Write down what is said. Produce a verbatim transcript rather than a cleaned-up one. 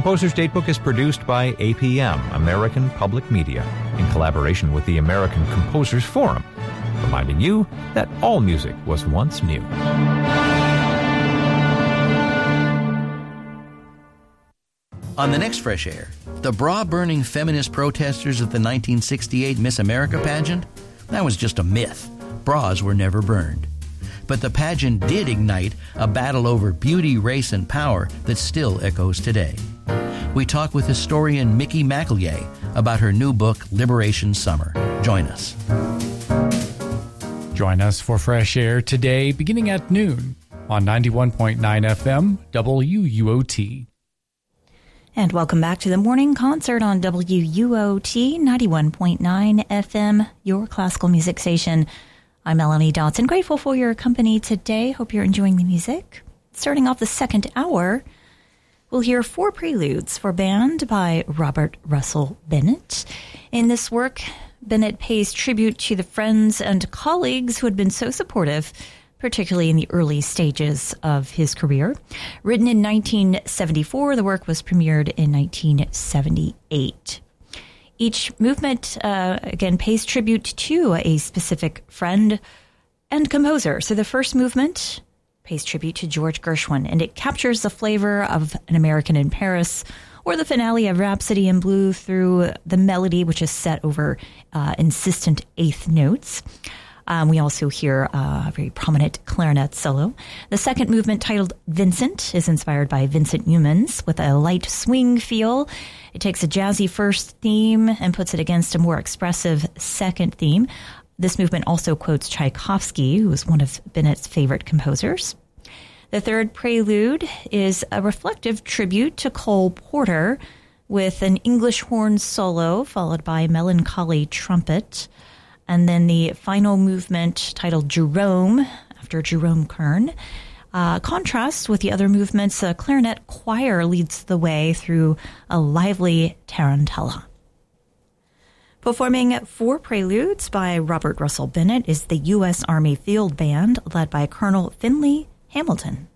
Composer's Datebook is produced by A P M, American Public Media, in collaboration with the American Composers Forum, reminding you that all music was once new. On the next Fresh Air, the bra-burning feminist protesters of the nineteen sixty-eight Miss America pageant? That was just a myth. Bras were never burned. But the pageant did ignite a battle over beauty, race, and power that still echoes today. We talk with historian Mickey McEllier about her new book, Liberation Summer. Join us. Join us for Fresh Air today, beginning at noon on ninety-one point nine F M W U O T. And welcome back to the morning concert on W U O T ninety-one point nine F M, your classical music station. I'm Melanie Dotson, grateful for your company today. Hope you're enjoying the music. Starting off the second hour, we'll hear four preludes for band by Robert Russell Bennett. In this work, Bennett pays tribute to the friends and colleagues who had been so supportive, particularly in the early stages of his career. Written in nineteen seventy-four, the work was premiered in nineteen seventy-eight. Each movement, uh, again, pays tribute to a specific friend and composer. So the first movement pays tribute to George Gershwin, and it captures the flavor of An American in Paris, or the finale of Rhapsody in Blue through the melody, which is set over uh, insistent eighth notes. Um, we also hear uh, a very prominent clarinet solo. The second movement, titled Vincent, is inspired by Vincent Youmans with a light swing feel. It takes a jazzy first theme and puts it against a more expressive second theme. This movement also quotes Tchaikovsky, who was one of Bennett's favorite composers. The third prelude is a reflective tribute to Cole Porter with an English horn solo followed by melancholy trumpet. And then the final movement, titled Jerome, after Jerome Kern, uh, contrasts with the other movements. A clarinet choir leads the way through a lively tarantella. Performing four preludes by Robert Russell Bennett is the U S Army Field Band, led by Colonel Finley Hamilton.